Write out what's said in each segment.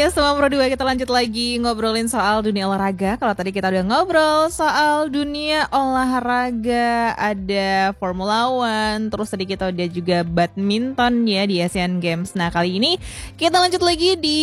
Yes, Semua Pro 2 kita lanjut lagi ngobrolin soal dunia olahraga. Kalau tadi kita udah ngobrol soal dunia olahraga, ada Formula One, terus tadi kita udah juga badminton ya di Asian Games. Nah, kali ini kita lanjut lagi di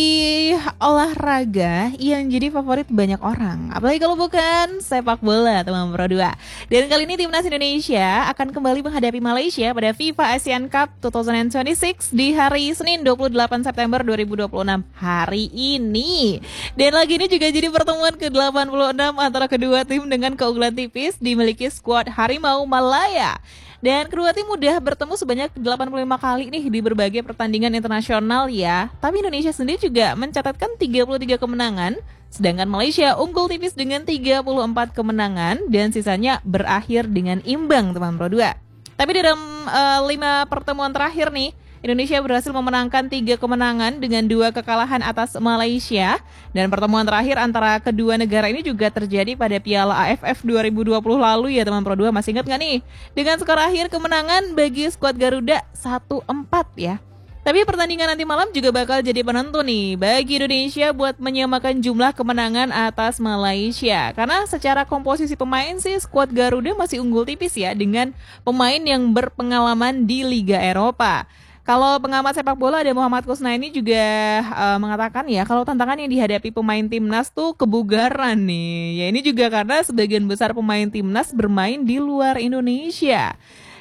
olahraga yang jadi favorit banyak orang. Apalagi kalau bukan sepak bola, teman Pro 2. Dan kali ini timnas Indonesia akan kembali menghadapi Malaysia pada FIFA Asian Cup 2026 di hari Senin 28 September 2026 hari ini. Dan lagi ini juga jadi pertemuan ke-86 antara kedua tim dengan keunggulan tipis dimiliki skuad Harimau Malaya. Dan kedua tim udah bertemu sebanyak 85 kali nih di berbagai pertandingan internasional ya. Tapi Indonesia sendiri juga mencatatkan 33 kemenangan, sedangkan Malaysia unggul tipis dengan 34 kemenangan dan sisanya berakhir dengan imbang, teman Pro 2. Tapi dalam 5 pertemuan terakhir nih, Indonesia berhasil memenangkan 3 kemenangan dengan 2 kekalahan atas Malaysia. Dan pertemuan terakhir antara kedua negara ini juga terjadi pada Piala AFF 2020 lalu ya teman Pro 2. Masih ingat gak nih? Dengan skor akhir kemenangan bagi skuad Garuda 1-4 ya. Tapi pertandingan nanti malam juga bakal jadi penentu nih bagi Indonesia buat menyamakan jumlah kemenangan atas Malaysia. Karena secara komposisi pemain sih skuad Garuda masih unggul tipis ya dengan pemain yang berpengalaman di Liga Eropa. Kalau pengamat sepak bola ada Muhammad Kusnaini juga mengatakan ya kalau tantangan yang dihadapi pemain timnas tuh kebugaran nih. Ya ini juga karena sebagian besar pemain timnas bermain di luar Indonesia.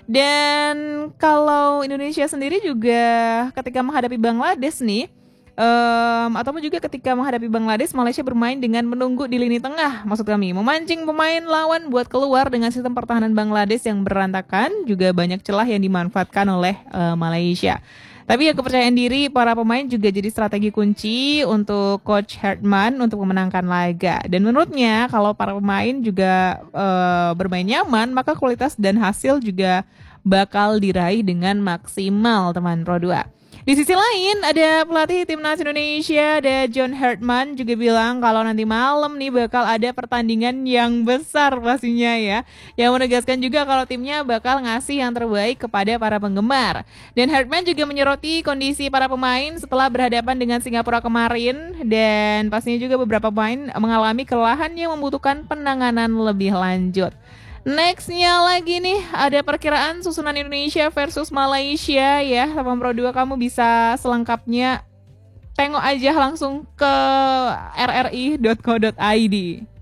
Dan kalau Indonesia sendiri juga ketika menghadapi Bangladesh nih, ataupun juga ketika menghadapi Bangladesh, Malaysia bermain dengan menunggu di lini tengah, maksud kami memancing pemain lawan buat keluar dengan sistem pertahanan Bangladesh yang berantakan, juga banyak celah yang dimanfaatkan oleh Malaysia. Tapi ya kepercayaan diri para pemain juga jadi strategi kunci untuk Coach Hartman untuk memenangkan laga. Dan menurutnya kalau para pemain juga bermain nyaman, maka kualitas dan hasil juga bakal diraih dengan maksimal, teman Pro 2. Di sisi lain ada pelatih timnas Indonesia, ada John Hartman juga bilang kalau nanti malam nih bakal ada pertandingan yang besar pastinya ya. Yang menegaskan juga kalau timnya bakal ngasih yang terbaik kepada para penggemar. Dan Hartman juga menyoroti kondisi para pemain setelah berhadapan dengan Singapura kemarin. Dan pastinya juga beberapa pemain mengalami kelelahan yang membutuhkan penanganan lebih lanjut. Nextnya lagi nih ada perkiraan susunan Indonesia versus Malaysia ya. Teman Pro 2 kamu bisa selengkapnya tengok aja langsung ke rri.co.id.